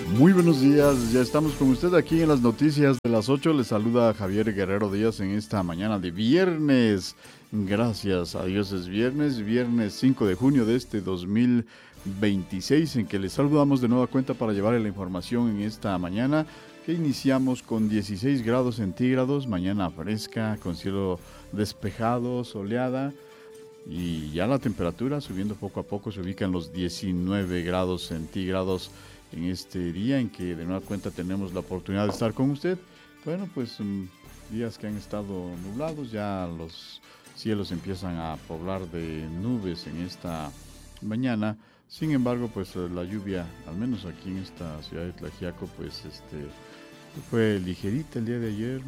Muy buenos días, ya estamos con usted aquí en las noticias de las 8. Les saluda Javier Guerrero Díaz en esta mañana de viernes. Gracias a Dios es viernes 5 de junio de este 2026, en que les saludamos de nueva cuenta para llevarle la información en esta mañana, que iniciamos con 16 grados centígrados, mañana fresca, con cielo despejado, soleada. Y ya la temperatura subiendo poco a poco se ubica en los 19 grados centígrados en este día en que de nueva cuenta tenemos la oportunidad de estar con usted. Bueno, pues días que han estado nublados, ya los cielos empiezan a poblar de nubes en esta mañana. Sin embargo, pues la lluvia, al menos aquí en esta ciudad de Tlaxiaco, pues fue ligerita el día de ayer,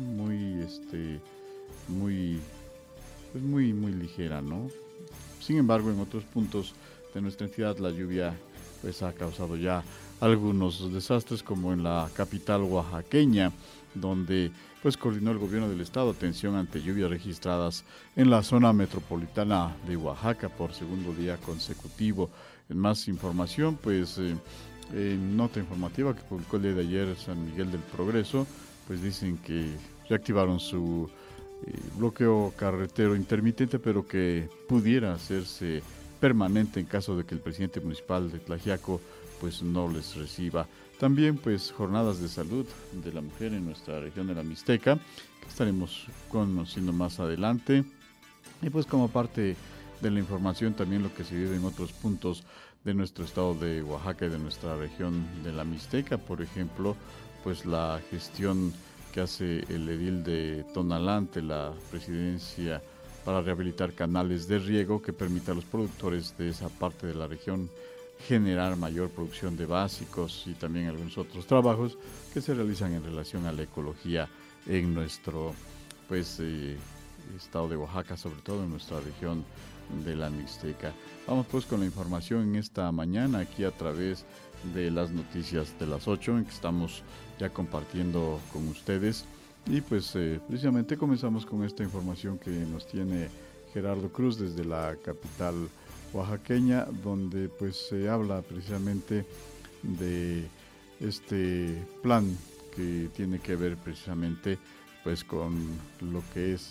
muy ligera, ¿no? Sin embargo, en otros puntos de nuestra entidad la lluvia pues ha causado ya algunos desastres, como en la capital oaxaqueña, donde pues coordinó el gobierno del estado atención ante lluvias registradas en la zona metropolitana de Oaxaca por segundo día consecutivo. En más información, pues en nota informativa que publicó el día de ayer San Miguel del Progreso, pues dicen que reactivaron su bloqueo carretero intermitente, pero que pudiera hacerse permanente en caso de que el presidente municipal de Tlaxiaco pues no les reciba. También pues jornadas de salud de la mujer en nuestra región de la Mixteca, que estaremos conociendo más adelante. Y pues como parte de la información también lo que se vive en otros puntos de nuestro estado de Oaxaca y de nuestra región de la Mixteca. Por ejemplo, pues la gestión que hace el edil de Tonalá ante la presidencia para rehabilitar canales de riego que permita a los productores de esa parte de la región generar mayor producción de básicos y también algunos otros trabajos que se realizan en relación a la ecología en nuestro estado de Oaxaca, sobre todo en nuestra región de la Mixteca. Vamos pues con la información en esta mañana aquí a través de las noticias de las 8, en que estamos ya compartiendo con ustedes. Y pues precisamente comenzamos con esta información que nos tiene Gerardo Cruz desde la capital oaxaqueña, donde pues se habla precisamente de este plan que tiene que ver precisamente pues con lo que es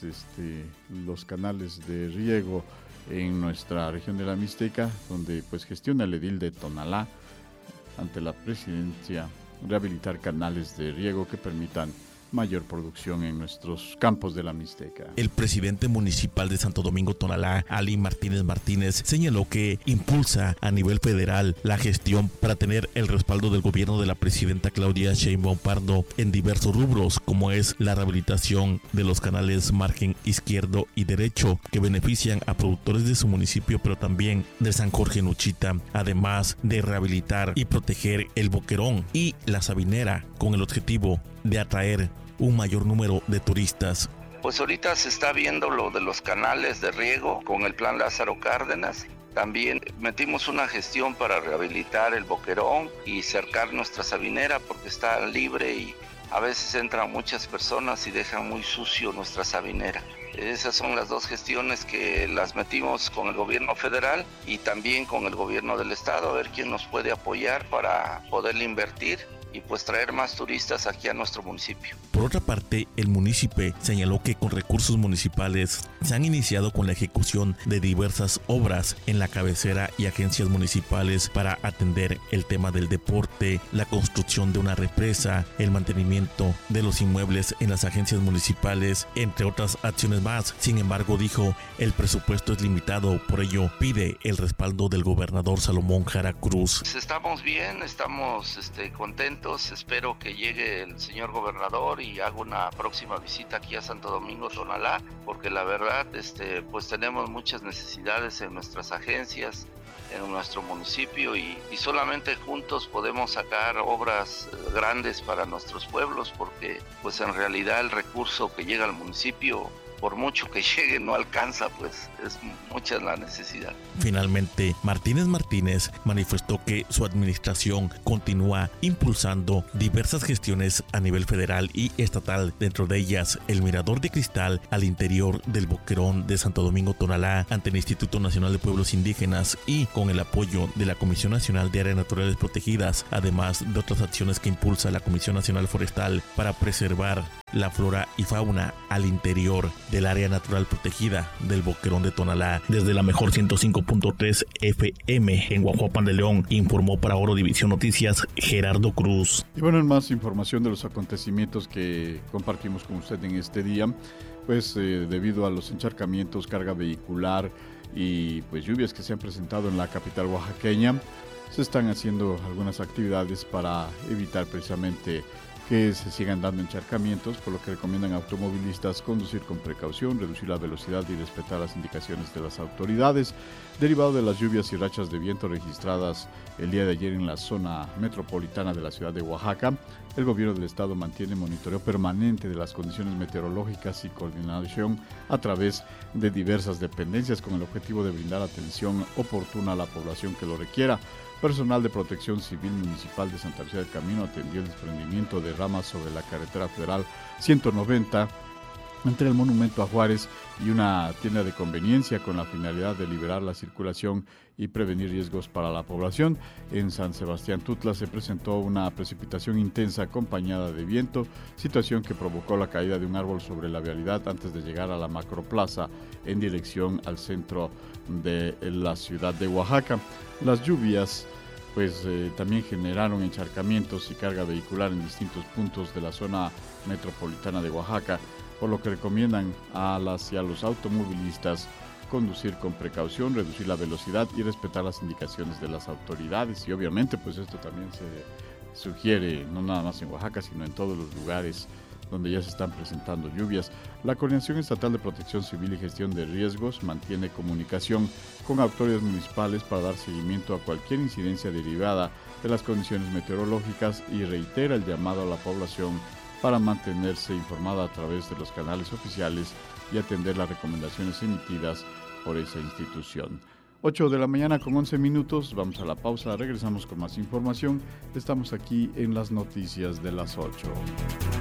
los canales de riego en nuestra región de la Mixteca, donde pues gestiona el edil de Tonalá ante la presidencia rehabilitar canales de riego que permitan mayor producción en nuestros campos de la Mixteca. El presidente municipal de Santo Domingo Tonalá, Ali Martínez, señaló que impulsa a nivel federal la gestión para tener el respaldo del gobierno de la presidenta Claudia Sheinbaum Pardo en diversos rubros, como es la rehabilitación de los canales margen izquierdo y derecho, que benefician a productores de su municipio, pero también de San Jorge Nuchita, además de rehabilitar y proteger el Boquerón y la Sabinera, con el objetivo de atraer un mayor número de turistas. Pues ahorita se está viendo lo de los canales de riego con el plan Lázaro Cárdenas. También metimos una gestión para rehabilitar el Boquerón y cercar nuestra Sabinera porque está libre y a veces entran muchas personas y dejan muy sucio nuestra Sabinera. Esas son las dos gestiones que las metimos con el gobierno federal y también con el gobierno del estado, a ver quién nos puede apoyar para poderle invertir y pues traer más turistas aquí a nuestro municipio. Por otra parte, el municipio señaló que con recursos municipales se han iniciado con la ejecución de diversas obras en la cabecera y agencias municipales para atender el tema del deporte, la construcción de una represa, el mantenimiento de los inmuebles en las agencias municipales, entre otras acciones más. Sin embargo, dijo, el presupuesto es limitado, por ello pide el respaldo del gobernador Salomón Jara Cruz. Estamos bien, estamos contentos. Espero que llegue el señor gobernador y haga una próxima visita aquí a Santo Domingo Tonalá, porque la verdad pues tenemos muchas necesidades en nuestras agencias, en nuestro municipio y solamente juntos podemos sacar obras grandes para nuestros pueblos, porque pues en realidad el recurso que llega al municipio por mucho que llegue no alcanza, pues es mucha la necesidad. Finalmente, Martínez manifestó que su administración continúa impulsando diversas gestiones a nivel federal y estatal, dentro de ellas el mirador de cristal al interior del Boquerón de Santo Domingo Tonalá ante el Instituto Nacional de Pueblos Indígenas y con el apoyo de la Comisión Nacional de Áreas Naturales Protegidas, además de otras acciones que impulsa la Comisión Nacional Forestal para preservar la flora y fauna al interior del área natural protegida del Boquerón de Tonalá. Desde la mejor 105.3 FM en Guajuapan de León, informó para Oro División Noticias Gerardo Cruz. Y bueno, en más información de los acontecimientos que compartimos con usted en este día, pues debido a los encharcamientos, carga vehicular y pues lluvias que se han presentado en la capital oaxaqueña, se están haciendo algunas actividades para evitar precisamente que se sigan dando encharcamientos, por lo que recomiendan a automovilistas conducir con precaución, reducir la velocidad y respetar las indicaciones de las autoridades. Derivado de las lluvias y rachas de viento registradas el día de ayer en la zona metropolitana de la ciudad de Oaxaca, el gobierno del estado mantiene monitoreo permanente de las condiciones meteorológicas y coordinación a través de diversas dependencias con el objetivo de brindar atención oportuna a la población que lo requiera. Personal de Protección Civil Municipal de Santa Lucía del Camino atendió el desprendimiento de ramas sobre la carretera federal 190 entre el Monumento a Juárez y una tienda de conveniencia con la finalidad de liberar la circulación y prevenir riesgos para la población. En San Sebastián Tutla se presentó una precipitación intensa acompañada de viento, situación que provocó la caída de un árbol sobre la vialidad antes de llegar a la macroplaza en dirección al centro de la ciudad de Oaxaca. Las lluvias también generaron encharcamientos y carga vehicular en distintos puntos de la zona metropolitana de Oaxaca, por lo que recomiendan a las y a los automovilistas conducir con precaución, reducir la velocidad y respetar las indicaciones de las autoridades. Y obviamente pues esto también se sugiere no nada más en Oaxaca, sino en todos los lugares donde ya se están presentando lluvias. La Coordinación Estatal de Protección Civil y Gestión de Riesgos mantiene comunicación con autoridades municipales para dar seguimiento a cualquier incidencia derivada de las condiciones meteorológicas y reitera el llamado a la población para mantenerse informada a través de los canales oficiales y atender las recomendaciones emitidas por esa institución. 8 de la mañana con 11 minutos, vamos a la pausa, regresamos con más información. Estamos aquí en las noticias de las 8.